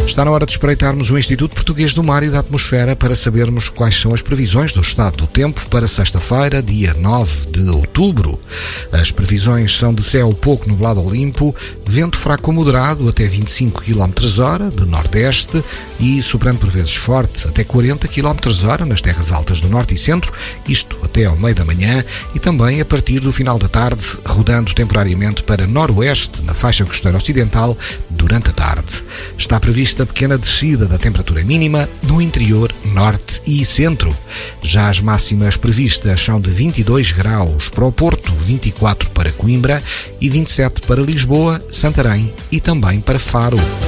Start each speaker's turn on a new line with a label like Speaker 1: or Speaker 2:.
Speaker 1: Está na hora de espreitarmos o Instituto Português do Mar e da Atmosfera para sabermos quais são as previsões do estado do tempo para sexta-feira, dia 9 de outubro. As previsões são de céu pouco nublado ou limpo, vento fraco ou moderado até 25 km/h de nordeste e soprando por vezes forte até 40 km/h nas terras altas do norte e centro, isto até ao meio da manhã, e também a partir do final da tarde, rodando temporariamente para noroeste na faixa costeira ocidental durante a tarde. Está prevista a pequena descida da temperatura mínima no interior, norte e centro. Já as máximas previstas são de 22 graus para o Porto, 24 para Coimbra e 27 para Lisboa, Santarém e também para Faro.